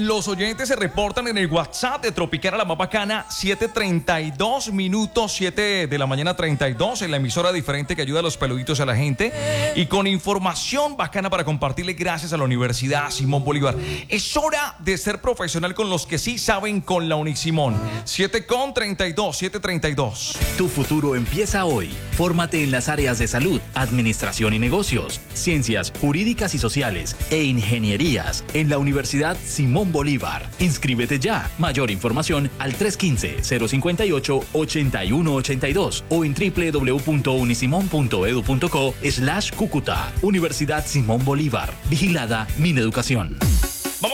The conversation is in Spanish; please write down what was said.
los oyentes se reportan en el WhatsApp de Tropicana la más bacana, 7:32 minutos, 7 de la mañana 32, en la emisora diferente que ayuda a los peluditos a la gente y con información bacana para compartirle gracias a la Universidad Simón Bolívar. Es hora de ser profesional con los que sí saben con la Unisimón. 7:32. Tu futuro empieza hoy. Fórmate en las áreas de salud, administración y negocios, ciencias jurídicas y sociales e ingenierías en la Universidad Simón Bolívar. Inscríbete ya. Mayor información al 315-058-8182 o en www.unisimon.edu.co/Cúcuta. Universidad Simón Bolívar. Vigilada Mineducación.